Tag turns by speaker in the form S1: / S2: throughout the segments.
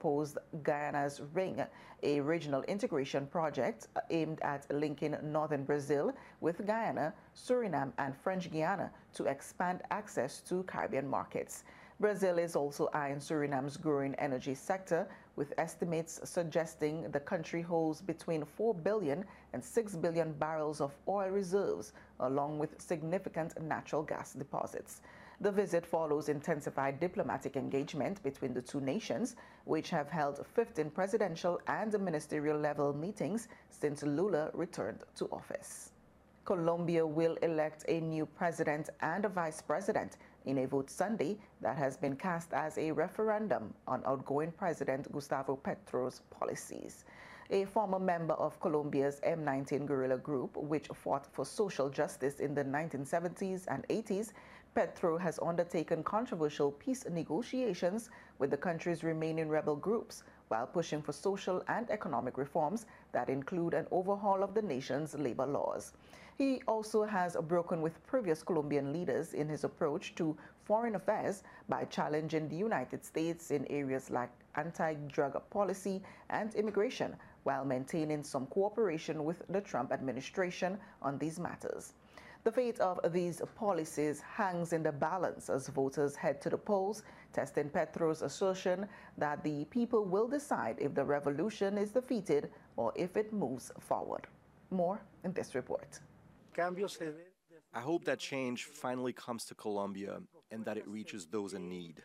S1: proposed Guyana's Ring, a regional integration project aimed at linking northern Brazil with Guyana, Suriname, and French Guiana to expand access to Caribbean markets. Brazil is also eyeing Suriname's growing energy sector, with estimates suggesting the country holds between 4 billion and 6 billion barrels of oil reserves, along with significant natural gas deposits. The visit follows intensified diplomatic engagement between the two nations, which have held 15 presidential and ministerial level meetings since Lula returned to office. Colombia will elect a new president and a vice president in a vote Sunday that has been cast as a referendum on outgoing President Gustavo Petro's policies. A former member of Colombia's M19 guerrilla group, which fought for social justice in the 1970s and 80s, Petro has undertaken controversial peace negotiations with the country's remaining rebel groups, while pushing for social and economic reforms that include an overhaul of the nation's labor laws. He also has broken with previous Colombian leaders in his approach to foreign affairs by challenging the United States in areas like anti-drug policy and immigration, while maintaining some cooperation with the Trump administration on these matters. The fate of these policies hangs in the balance as voters head to the polls, testing Petro's assertion that the people will decide if the revolution is defeated or if it moves forward. More in this report.
S2: I hope that change finally comes to Colombia and that it reaches those in need.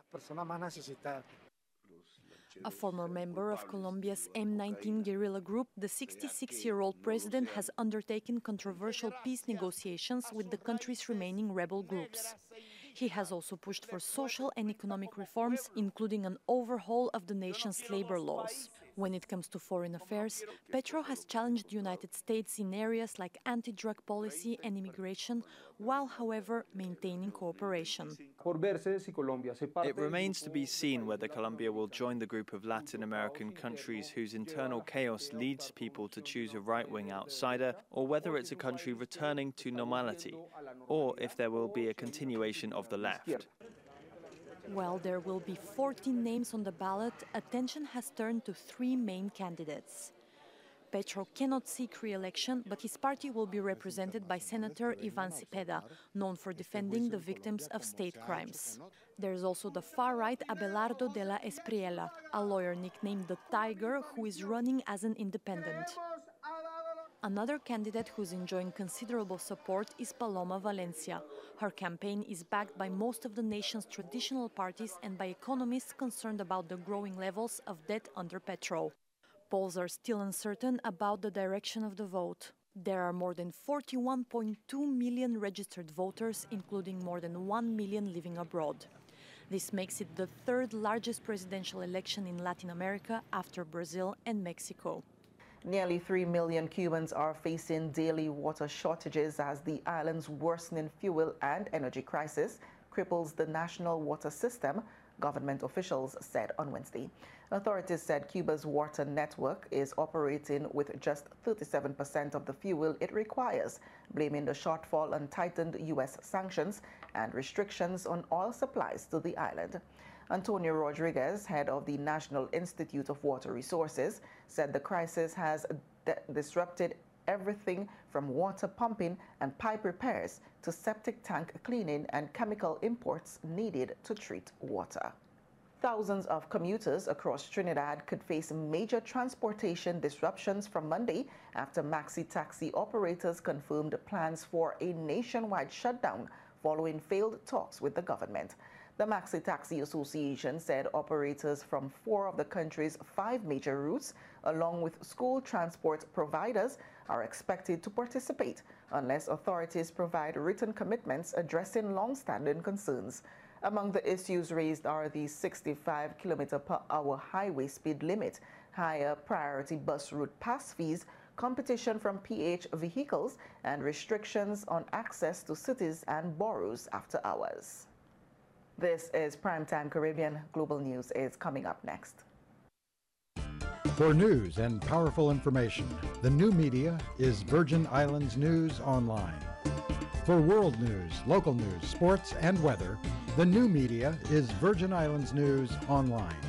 S3: A former member of Colombia's M19 guerrilla group, the 66-year-old president has undertaken controversial peace negotiations with the country's remaining rebel groups. He has also pushed for social and economic reforms, including an overhaul of the nation's labor laws. When it comes to foreign affairs, Petro has challenged the United States in areas like anti-drug policy and immigration, while, however, maintaining cooperation.
S2: It remains to be seen whether Colombia will join the group of Latin American countries whose internal chaos leads people to choose a right-wing outsider, or whether it's a country returning to normality, or if there will be a continuation of the left.
S3: While there will be 14 names on the ballot, attention has turned to three main candidates. Petro cannot seek re-election, but his party will be represented by Senator Ivan Cepeda, known for defending the victims of state crimes. There is also the far-right Abelardo de la Espriella, a lawyer nicknamed the Tiger, who is running as an independent. Another candidate who's enjoying considerable support is Paloma Valencia. Her campaign is backed by most of the nation's traditional parties and by economists concerned about the growing levels of debt under Petro. Polls are still uncertain about the direction of the vote. There are more than 41.2 million registered voters, including more than 1 million living abroad. This makes it the third largest presidential election in Latin America after Brazil and Mexico.
S1: Nearly 3 million Cubans are facing daily water shortages as the island's worsening fuel and energy crisis cripples the national water system, government officials said on Wednesday. Authorities said Cuba's water network is operating with just 37% of the fuel it requires, blaming the shortfall on tightened U.S. sanctions and restrictions on oil supplies to the island. Antonio Rodriguez, head of the National Institute of Water Resources, said the crisis has disrupted everything from water pumping and pipe repairs to septic tank cleaning and chemical imports needed to treat water. Thousands of commuters across Trinidad could face major transportation disruptions from Monday after maxi taxi operators confirmed plans for a nationwide shutdown following failed talks with the government. The Maxi Taxi Association said operators from 4 of the country's 5 major routes, along with school transport providers, are expected to participate unless authorities provide written commitments addressing long-standing concerns. Among the issues raised are the 65 km/h highway speed limit, higher priority bus route pass fees, competition from PH vehicles, and restrictions on access to cities and boroughs after hours. This is Primetime Caribbean. Global News is coming up next.
S4: For news and powerful information, the new media is Virgin Islands News Online. For world news, local news, sports, and weather, the new media is Virgin Islands News Online.